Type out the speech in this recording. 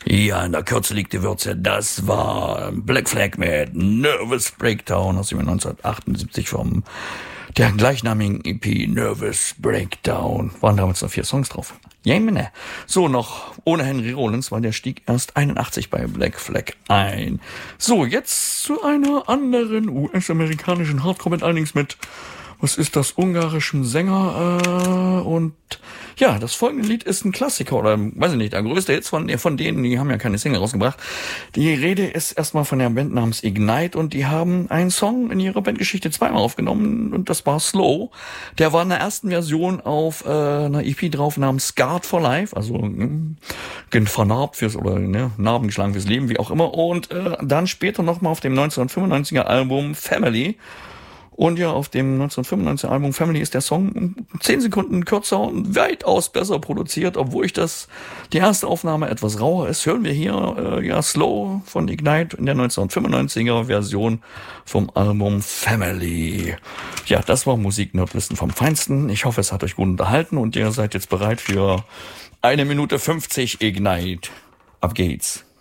Ja, in der Kürze liegt die Würze. Das war Black Flag mit Nervous Breakdown aus dem Jahr 1978 vom der gleichnamigen EP Nervous Breakdown. Waren damals noch 4 Songs drauf. Jemine. So, noch ohne Henry Rollins, weil der stieg erst 81 bei Black Flag ein. So, jetzt zu einer anderen US-amerikanischen Hardcore-Band, allerdings mit, was ist das, ungarischem Sänger, und ja, das folgende Lied ist ein Klassiker, oder weiß ich nicht, der größte Hit von denen, die haben ja keine Single rausgebracht. Die Rede ist erstmal von der Band namens Ignite, und die haben einen Song in ihrer Bandgeschichte zweimal aufgenommen, und das war Slow. Der war in der ersten Version auf einer EP drauf namens Scarred for Life, also vernarbt fürs, oder Narben geschlagen fürs Leben, wie auch immer, und dann später nochmal auf dem 1995er Album Family. Und ja, auf dem 1995er Album Family ist der Song 10 Sekunden kürzer und weitaus besser produziert, obwohl die erste Aufnahme etwas rauer ist. Hören wir hier Slow von Ignite in der 1995er Version vom Album Family. Ja, das war Musik-Nerdwissen vom Feinsten. Ich hoffe, es hat euch gut unterhalten und ihr seid jetzt bereit für 1 Minute 50 Ignite. Ab geht's.